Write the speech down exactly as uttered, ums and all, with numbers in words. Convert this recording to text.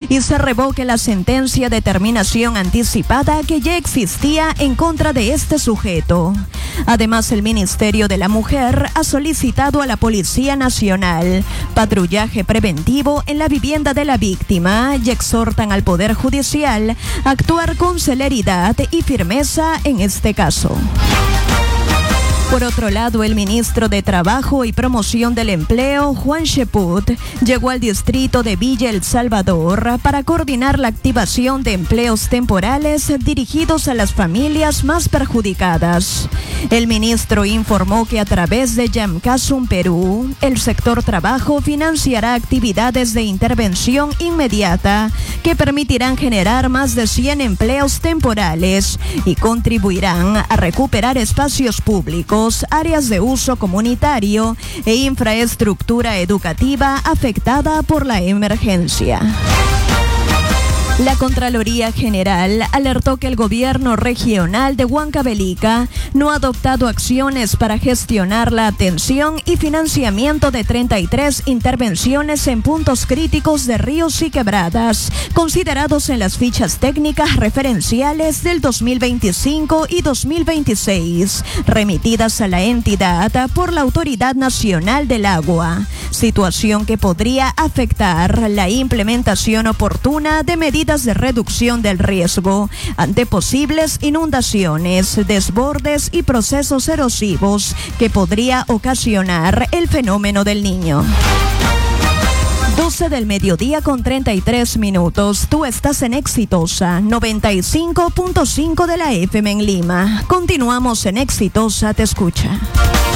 y se revoque la sentencia de terminación anticipada que ya existía en contra de este sujeto. Además, el Ministerio de la Mujer ha solicitado a la Policía Nacional patrullaje preventivo en la vivienda de la víctima y exhortan al Poder Judicial a actuar con celeridad y firmeza en este caso. Por otro lado, el ministro de Trabajo y Promoción del Empleo, Juan Cheput, llegó al distrito de Villa El Salvador para coordinar la activación de empleos temporales dirigidos a las familias más perjudicadas. El ministro informó que a través de Yamcasum Perú, el sector trabajo financiará actividades de intervención inmediata que permitirán generar más de cien empleos temporales y contribuirán a recuperar espacios públicos, áreas de uso comunitario e infraestructura educativa afectada por la emergencia. La Contraloría General alertó que el gobierno regional de Huancavelica no ha adoptado acciones para gestionar la atención y financiamiento de treinta y tres intervenciones en puntos críticos de ríos y quebradas, considerados en las fichas técnicas referenciales del dos mil veinticinco y dos mil veintiséis, remitidas a la entidad por la Autoridad Nacional del Agua, situación que podría afectar la implementación oportuna de medidas de reducción del riesgo ante posibles inundaciones, desbordes y procesos erosivos que podría ocasionar el fenómeno del Niño. doce del mediodía con treinta y tres minutos. Tú estás en Exitosa, noventa y cinco punto cinco de la F M en Lima. Continuamos en Exitosa, te escucha.